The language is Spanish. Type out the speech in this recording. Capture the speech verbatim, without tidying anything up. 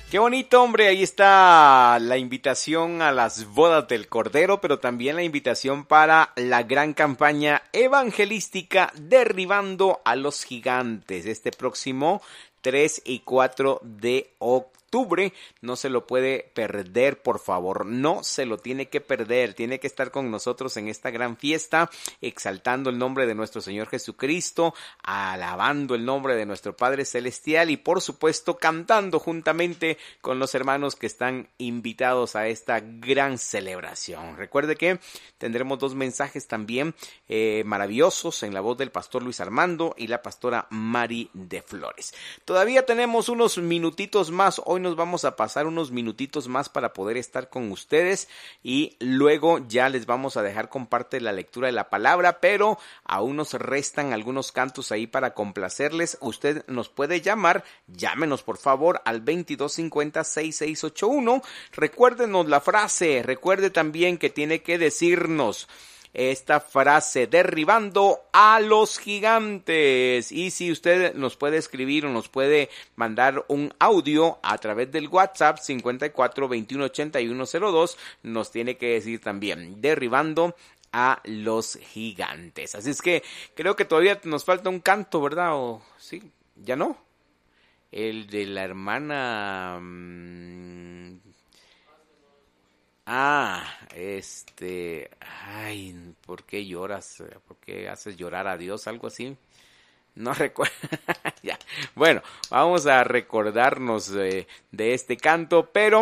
Qué bonito, hombre, ahí está la invitación a las bodas del Cordero, pero también la invitación para la gran campaña evangelística Derribando a los Gigantes, este próximo tres y cuatro de octubre. No se lo puede perder, por favor, no se lo tiene que perder, tiene que estar con nosotros en esta gran fiesta, exaltando el nombre de nuestro Señor Jesucristo, alabando el nombre de nuestro Padre Celestial y por supuesto cantando juntamente con los hermanos que están invitados a esta gran celebración. Recuerde que tendremos dos mensajes también eh, maravillosos en la voz del pastor Luis Armando y la pastora Mari de Flores. Todavía tenemos unos minutitos más, hoy nos vamos a pasar unos minutitos más para poder estar con ustedes y luego ya les vamos a dejar con parte de la lectura de la palabra, pero aún nos restan algunos cantos ahí para complacerles. Usted nos puede llamar, llámenos por favor al veintidós cincuenta, sesenta y seis ochenta y uno, recuérdenos la frase, recuerde también que tiene que decirnos esta frase: derribando a los gigantes. Y si usted nos puede escribir o nos puede mandar un audio a través del WhatsApp cincuenta y cuatro, veintiuno, ochenta y uno cero dos, nos tiene que decir también derribando a los gigantes. Así es que creo que todavía nos falta un canto, ¿verdad? O sí, ya no. El de la hermana. Mmm, Ah, este, ay, ¿por qué lloras? ¿Por qué haces llorar a Dios? Algo así. No recuerdo. Ya. Bueno, vamos a recordarnos eh, de este canto, pero